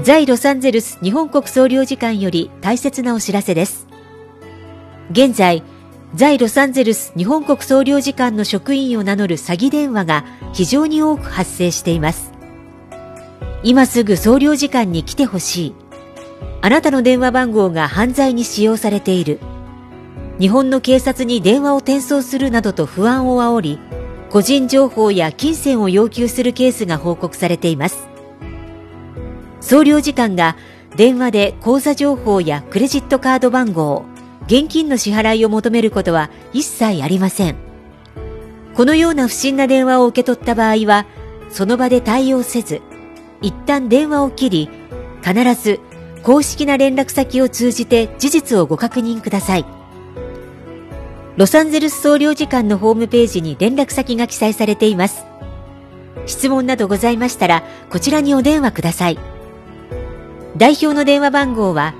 在ロサンゼルス日本国総領事館より大切なお知らせです。現在、在ロサンゼルス日本国総領事館の職員を名乗る詐欺電話が非常に多く発生しています。今すぐ総領事館に来てほしい。あなたの電話番号が犯罪に使用されている。日本の警察に電話を転送するなどと不安を煽り、個人情報や金銭を要求するケースが報告されています。総領事館が電話で口座情報やクレジットカード番号、現金の支払いを求めることは一切ありません。このような不審な電話を受け取った場合は、その場で対応せず、一旦電話を切り、必ず公式な連絡先を通じて事実をご確認ください。ロサンゼルス総領事館のホームページに連絡先が記載されています。質問などございましたら、こちらにお電話ください。代表の電話番号は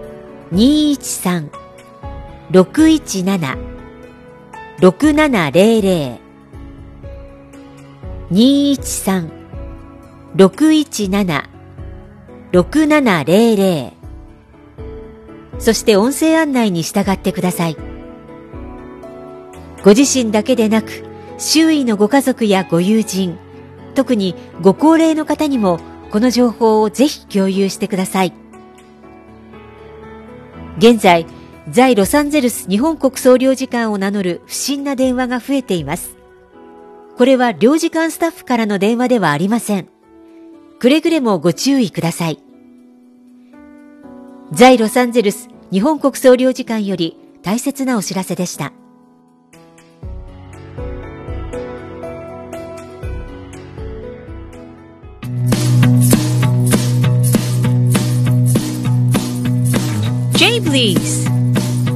213-617-6700 213-617-6700 そして音声案内に従ってください。ご自身だけでなく、周囲のご家族やご友人、特にご高齢の方にもこの情報をぜひ共有してください。現在、在ロサンゼルス日本国総領事館を名乗る不審な電話が増えています。これは領事館スタッフからの電話ではありません。くれぐれもご注意ください。在ロサンゼルス日本国総領事館より大切なお知らせでした。 Jay Blees